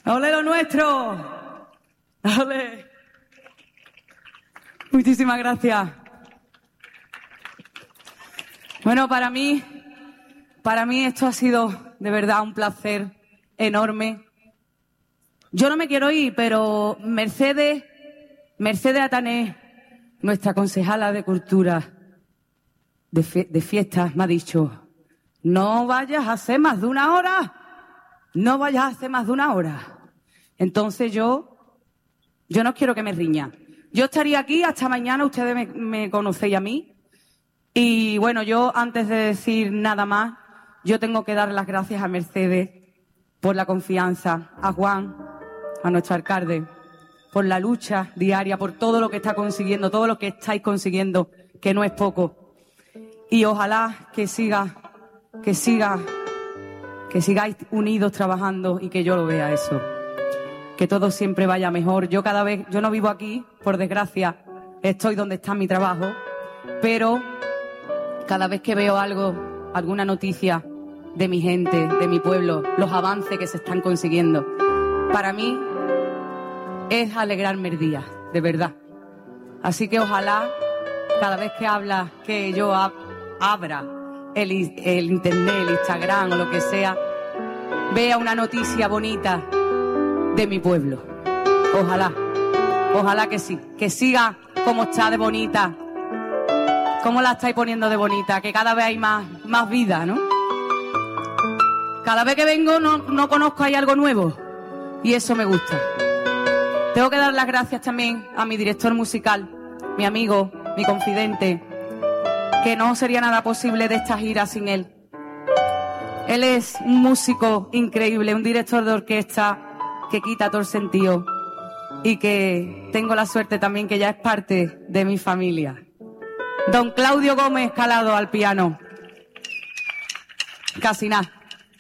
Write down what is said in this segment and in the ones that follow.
¡Ole lo nuestro! ¡Ole! Muchísimas gracias. Bueno, para mí esto ha sido de verdad un placer enorme. Yo no me quiero ir, pero Mercedes Atané, nuestra concejala de Cultura de fiestas, me ha dicho: no vayas a hacer más de una hora, no vayas a hacer más de una hora. Entonces yo no quiero que me riña. Yo estaría aquí hasta mañana, ustedes me conocéis a mí. Y bueno, yo antes de decir nada más, yo tengo que dar las gracias a Mercedes por la confianza, a Juan, a nuestro alcalde, por la lucha diaria, por todo lo que está consiguiendo, todo lo que estáis consiguiendo, que no es poco. Y ojalá que sigáis unidos trabajando y que yo lo vea eso. Que todo siempre vaya mejor. Yo no vivo aquí, por desgracia, estoy donde está mi trabajo, pero cada vez que veo algo, alguna noticia de mi gente, de mi pueblo, los avances que se están consiguiendo, para mí es alegrarme el día, de verdad. Así que ojalá, cada vez que hablas, que yo abra el internet, el Instagram o lo que sea, vea una noticia bonita de mi pueblo. Ojalá que sí, que siga como está de bonita, como la estáis poniendo de bonita, que cada vez hay más vida, ¿no? Cada vez que vengo no conozco, hay algo nuevo y eso me gusta. Tengo que dar las gracias también a mi director musical, mi amigo, mi confidente, que no sería nada posible de esta gira sin él. Él es un músico increíble, un director de orquesta que quita todo el sentido y que tengo la suerte también que ya es parte de mi familia. Don Claudio Gómez Calado al piano. Casi nada.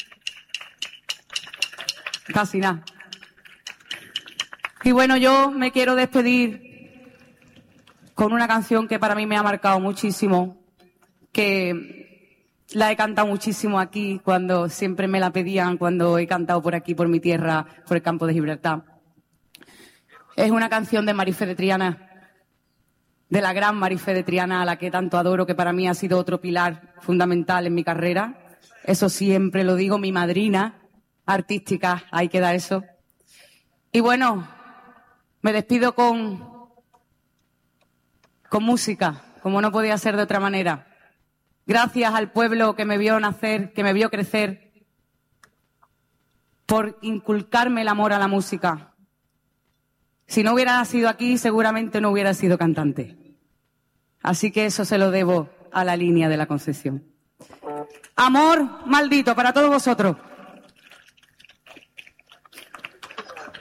Y bueno, yo me quiero despedir con una canción que para mí me ha marcado muchísimo, que la he cantado muchísimo aquí cuando siempre me la pedían, cuando he cantado por aquí, por mi tierra, por el campo de Gibraltar. Es una canción de Marifé de Triana, de la gran Marifé de Triana, a la que tanto adoro, que para mí ha sido otro pilar fundamental en mi carrera. Eso siempre lo digo, mi madrina artística, ahí queda eso. Y bueno, me despido con música, como no podía ser de otra manera. Gracias al pueblo que me vio nacer, que me vio crecer, por inculcarme el amor a la música. Si no hubiera nacido aquí, seguramente no hubiera sido cantante. Así que eso se lo debo a la línea de la Concepción. Amor maldito para todos vosotros.